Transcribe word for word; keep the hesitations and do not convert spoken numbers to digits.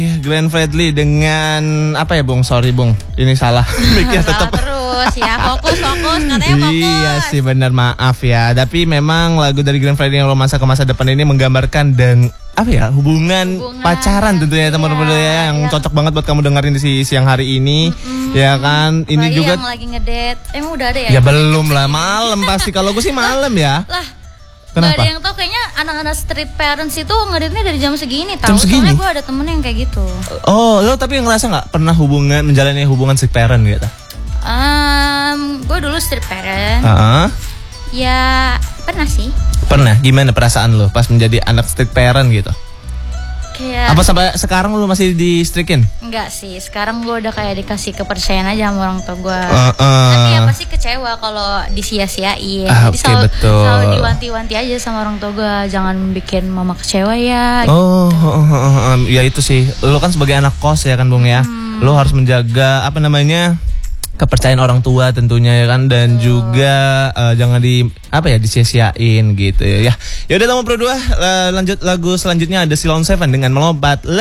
Glenn Fredly dengan apa ya Bung? Sorry Bung, ini salah. Miknya tetap terus ya, fokus fokus katanya fokus. Iya sih benar, maaf ya. Tapi memang lagu dari Glenn Fredly yang romansa ke masa depan ini menggambarkan dan apa ya hubungan, hubungan pacaran tentunya ya teman-teman iya, ya yang iya. cocok banget buat kamu dengerin di siang hari ini. Mm-hmm. Ya kan, ini Apalagi juga yang lagi ngedate. Emang udah ada ya? Ya belum lah, malam pasti. Kalau gue sih malam ya. Lah. Kenapa? Gak ada yang tau, kayaknya anak-anak street parents itu ngedate-nya dari jam segini tau. Jam segini? Soalnya gue ada temen yang kayak gitu. Oh, lo tapi ngerasa gak pernah hubungan, menjalani hubungan street parent gitu? Um, gue dulu street parent. Uh-huh. Ya pernah sih. Pernah? Gimana perasaan lo pas menjadi anak street parent gitu? Kayak... Apa sampai sekarang lo masih di-strikin? Enggak sih, sekarang gue udah kayak dikasih kepercayaan aja sama orang tua gue. uh, uh. Tapi ya pasti kecewa kalau disia-siain. ah, Jadi okay, selalu, betul. selalu diwanti-wanti aja sama orang tua gue, jangan bikin mama kecewa ya. Oh, gitu. uh, uh, uh, uh, ya itu sih. Lo kan sebagai anak kos ya kan Bung ya. hmm. Lo harus menjaga apa namanya kepercayaan orang tua tentunya ya kan, dan oh. juga uh, jangan di apa ya disia-siain gitu ya. Ya udah, nomor dua uh, lanjut lagu selanjutnya ada Silon Seven dengan Melompat.